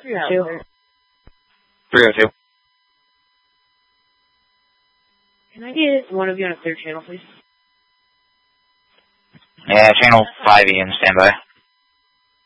302. 302. Can I get one of you on a third channel, please? Yeah, channel 5E in standby.